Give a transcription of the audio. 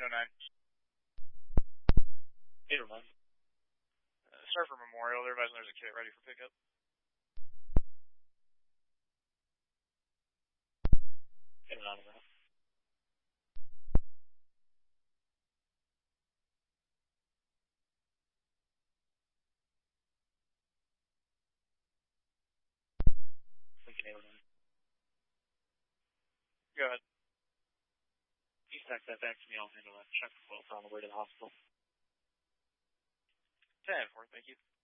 809. 809. Start for Memorial. They're advising there's a kit ready for pickup. 809. Lincoln 809. Go ahead. You stack that back to me. I'll handle that. Check the flow on the way to the hospital. 10-4, thank you.